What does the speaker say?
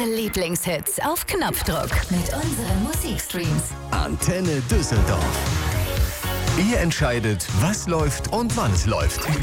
Eure Lieblingshits auf Knopfdruck mit unseren Musikstreams. Antenne Düsseldorf. Ihr entscheidet, was läuft und wann es läuft.